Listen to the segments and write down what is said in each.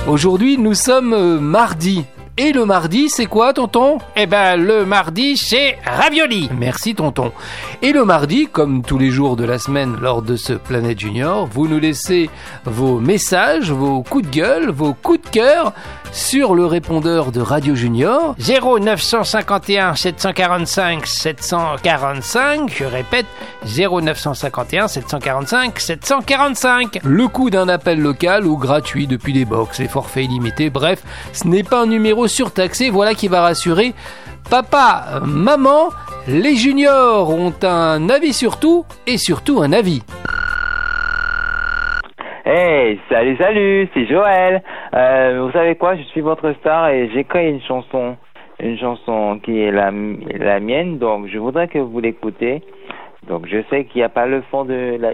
Aujourd'hui, nous sommes mardi. Et le mardi, c'est quoi, tonton ? Eh ben, le mardi, c'est ravioli. Merci, tonton. Et le mardi, comme tous les jours de la semaine lors de ce Planète Junior, vous nous laissez vos messages, vos coups de gueule, vos coups de cœur sur le répondeur de Radio Junior. 0951 745 745. Je répète, 0951 745 745. Le coût d'un appel local ou gratuit depuis les box, les forfaits illimités, bref, ce n'est pas un numéro surtaxé, voilà qui va rassurer papa, maman. Les juniors ont un avis sur tout et surtout un avis. Hey, salut, c'est Joël. Vous savez quoi, je suis votre star et j'ai créé une chanson qui est la mienne, donc je voudrais que vous l'écoutez. Donc je sais qu'il n'y a pas le fond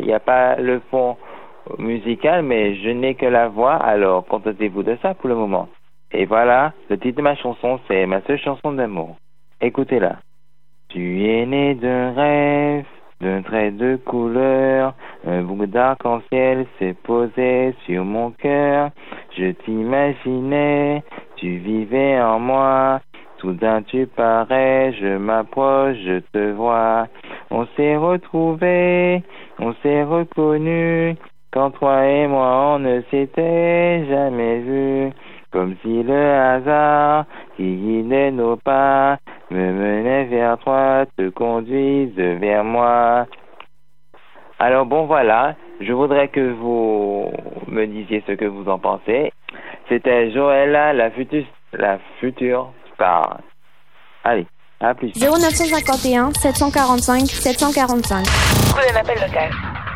musical, mais je n'ai que la voix, alors contentez-vous de ça pour le moment. Et voilà, le titre de ma chanson, c'est ma seule chanson d'amour. Écoutez-la. Tu es né d'un rêve, d'un trait de couleur, un bout d'arc-en-ciel s'est posé sur mon cœur. Je t'imaginais, tu vivais en moi, soudain tu parais, je m'approche, je te vois. On s'est retrouvés, on s'est reconnus, quand toi et moi on ne s'était jamais vus. Comme si le hasard qui guidait nos pas me menait vers toi, te conduise vers moi. Alors bon, voilà, je voudrais que vous me disiez ce que vous en pensez. C'était Joëlla, la future star. Allez, à plus. 0951 745 745. Prenez l'appel local.